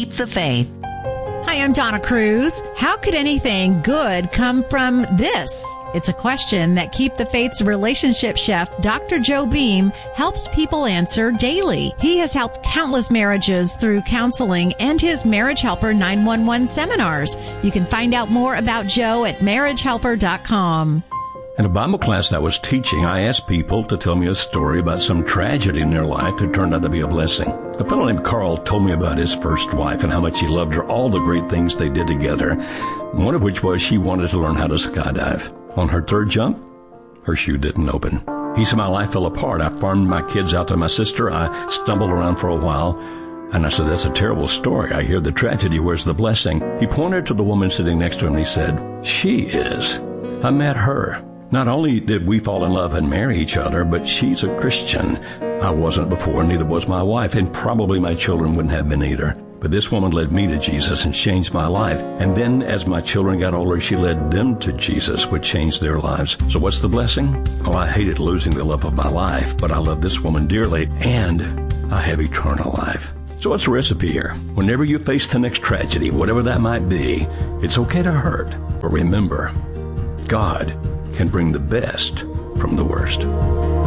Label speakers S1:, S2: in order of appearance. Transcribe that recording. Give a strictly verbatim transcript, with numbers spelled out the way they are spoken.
S1: Keep the Faith.
S2: Hi, I'm Donna Cruz. How could anything good come from this? It's a question that Keep the Faith's relationship chef, Doctor Joe Beam, helps people answer daily. He has helped countless marriages through counseling and his Marriage Helper nine one one seminars. You can find out more about Joe at marriage helper dot com.
S3: In a Bible class I was teaching, I asked people to tell me a story about some tragedy in their life that turned out to be a blessing. A fellow named Carl told me about his first wife and how much he loved her, all the great things they did together, one of which was she wanted to learn how to skydive. On her third jump, her shoe didn't open. He said, my life fell apart. I farmed my kids out to my sister. I stumbled around for a while. And I said, that's a terrible story. I hear the tragedy. Where's the blessing? He pointed to the woman sitting next to him and he said, she is. I met her. Not only did we fall in love and marry each other, but she's a Christian. I wasn't before, neither was my wife, and probably my children wouldn't have been either. But this woman led me to Jesus and changed my life. And then as my children got older, she led them to Jesus, which changed their lives. So what's the blessing? Oh, I hated losing the love of my life, but I love this woman dearly, and I have eternal life. So what's the recipe here? Whenever you face the next tragedy, whatever that might be, it's okay to hurt. But remember, God can bring the best from the worst.